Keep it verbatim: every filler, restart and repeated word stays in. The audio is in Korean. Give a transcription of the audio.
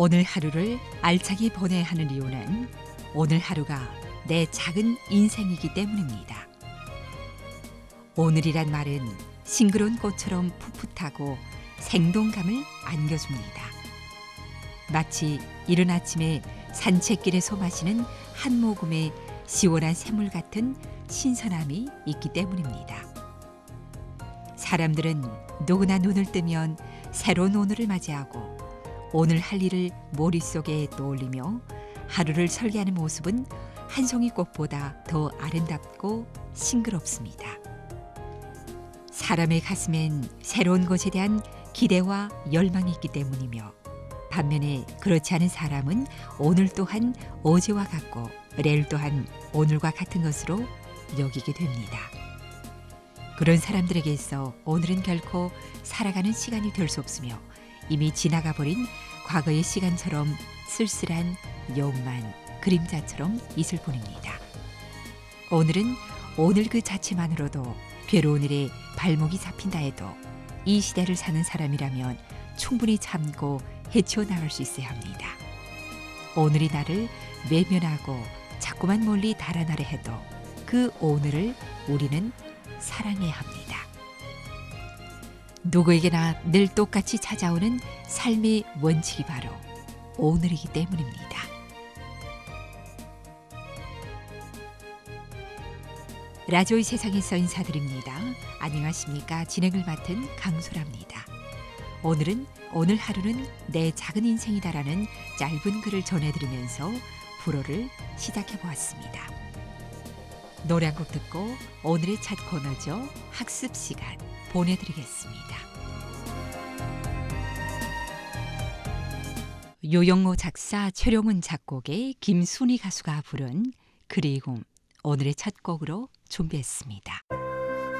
오늘 하루를 알차게 보내야 하는 이유는 오늘 하루가 내 작은 인생이기 때문입니다. 오늘이란 말은 싱그러운 꽃처럼 풋풋하고 생동감을 안겨줍니다. 마치 이른 아침에 산책길에서 마시는 한 모금의 시원한 샘물 같은 신선함이 있기 때문입니다. 사람들은 누구나 눈을 뜨면 새로운 오늘을 맞이하고 오늘 할 일을 머릿속에 떠올리며 하루를 설계하는 모습은 한 송이 꽃보다 더 아름답고 싱그럽습니다. 사람의 가슴엔 새로운 것에 대한 기대와 열망이 있기 때문이며 반면에 그렇지 않은 사람은 오늘 또한 어제와 같고 내일 또한 오늘과 같은 것으로 여기게 됩니다. 그런 사람들에게서 오늘은 결코 살아가는 시간이 될 수 없으며 이미 지나가 버린 과거의 시간처럼 쓸쓸한 영만 그림자처럼 있을 뿐입니다. 오늘은 오늘 그 자체만으로도 괴로운 일에 발목이 잡힌다 해도 이 시대를 사는 사람이라면 충분히 참고 헤쳐나갈 수 있어야 합니다. 오늘이 나를 외면하고 자꾸만 멀리 달아나려 해도 그 오늘을 우리는 사랑해야 합니다. 누구에게나 늘 똑같이 찾아오는 삶의 원칙이 바로 오늘이기 때문입니다. 라디오의 세상에서 인사드립니다. 안녕하십니까? 진행을 맡은 강소라입니다. 오늘은 오늘 하루는 내 작은 인생이다라는 짧은 글을 전해드리면서 불어를 시작해 보았습니다. 노래 한 곡 듣고 오늘의 첫 코너죠. 학습 시간 보내드리겠습니다. 요영모 작사, 최룡은 작곡의 김순희 가수가 부른 그리움 오늘의 첫 곡으로 준비했습니다.